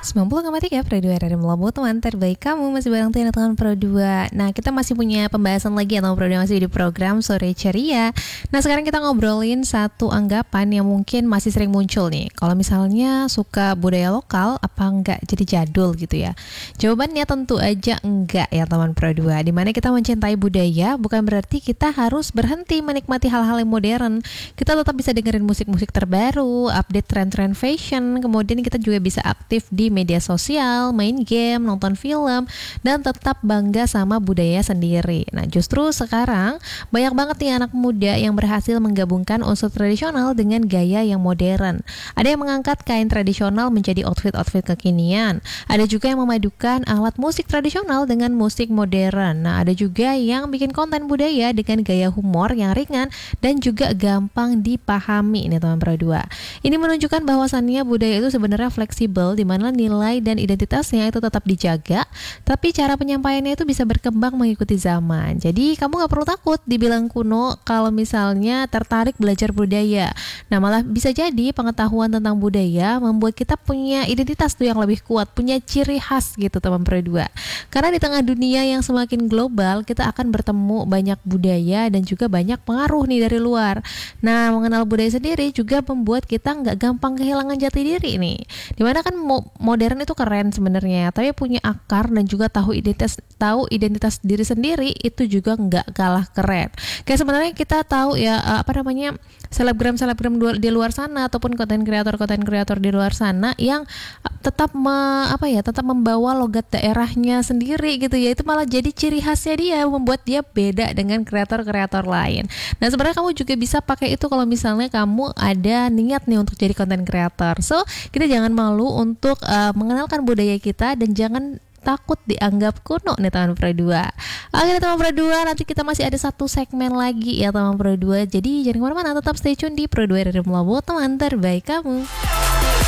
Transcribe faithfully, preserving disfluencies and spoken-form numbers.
sembilan puluh koma tiga Pro dua Radio Melabu, teman terbaik kamu. Masih bareng Tina dengan Pro dua. Nah, kita masih punya pembahasan lagi atau Pro dua masih di program Sore Ceria. Nah, sekarang kita ngobrolin satu anggapan yang mungkin masih sering muncul nih. Kalau misalnya suka budaya lokal, apa enggak jadi jadul gitu ya? Jawabannya tentu aja enggak ya teman Pro dua. Dimana kita mencintai budaya bukan berarti kita harus berhenti menikmati hal-hal yang modern. Kita tetap bisa dengerin musik-musik terbaru, update tren-tren fashion, kemudian kita juga bisa aktif di media sosial, main game, nonton film, dan tetap bangga sama budaya sendiri. Nah, justru sekarang banyak banget nih anak muda yang berhasil menggabungkan unsur tradisional dengan gaya yang modern. Ada yang mengangkat kain tradisional menjadi outfit-outfit kekinian. Ada juga yang memadukan alat musik tradisional dengan musik modern. Nah, ada juga yang bikin konten budaya dengan gaya humor yang ringan dan juga gampang dipahami nih teman Pro dua. Ini menunjukkan bahwasannya budaya itu sebenarnya fleksibel, di mana nilai dan identitasnya itu tetap dijaga, tapi cara penyampaiannya itu bisa berkembang mengikuti zaman. Jadi kamu gak perlu takut dibilang kuno kalau misalnya tertarik belajar budaya. Nah, malah bisa jadi pengetahuan tentang budaya membuat kita punya identitas tuh yang lebih kuat, punya ciri khas gitu teman Pro dua. Karena di tengah dunia yang semakin global, kita akan bertemu banyak budaya dan juga banyak pengaruh nih dari luar. Nah, mengenal budaya sendiri juga membuat kita nggak gampang kehilangan jati diri nih. Dimana kan modern itu keren sebenarnya, tapi punya akar dan juga tahu identitas tahu identitas diri sendiri itu juga nggak kalah keren. Kayak sebenarnya kita tahu ya apa namanya selebgram-selebgram di luar sana ataupun konten kreator-konten kreator di luar sana yang tetap me, apa ya tetap membawa logat daerahnya sendiri gitu ya, itu malah jadi ciri khasnya dia, membuat dia beda dengan kreator-kreator lain. Nah, sebenarnya kamu juga bisa pakai itu kalau misalnya kamu ada niat nih untuk jadi konten kreator. So kita jangan malu untuk uh, mengenalkan budaya kita dan jangan takut dianggap kuno nih teman Pro dua. Oke teman Pro dua, nanti kita masih ada satu segmen lagi ya teman Pro dua. Jadi jangan kemana-mana, tetap stay tune di Pro dua Radio Melabu, teman terbaik kamu.